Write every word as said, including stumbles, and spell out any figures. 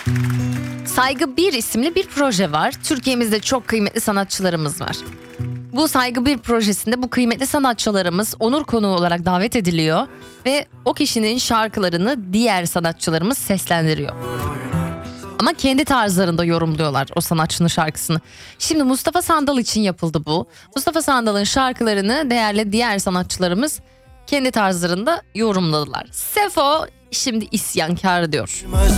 Saygı bir isimli bir proje var. Türkiye'mizde çok kıymetli sanatçılarımız var. Bu Saygı bir projesinde bu kıymetli sanatçılarımız onur konuğu olarak davet ediliyor ve o kişinin şarkılarını diğer sanatçılarımız seslendiriyor. Ama kendi tarzlarında yorumluyorlar o sanatçının şarkısını. Şimdi Mustafa Sandal için yapıldı bu. Mustafa Sandal'ın şarkılarını değerli diğer sanatçılarımız kendi tarzlarında yorumladılar. Sefo şimdi isyankar diyor.